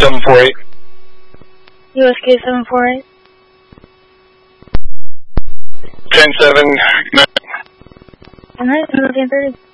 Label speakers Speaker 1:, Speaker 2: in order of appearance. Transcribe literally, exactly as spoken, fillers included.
Speaker 1: seven four eight.
Speaker 2: U S K seven four eight.
Speaker 1: ten seven nine.
Speaker 2: Alright, ten thirty.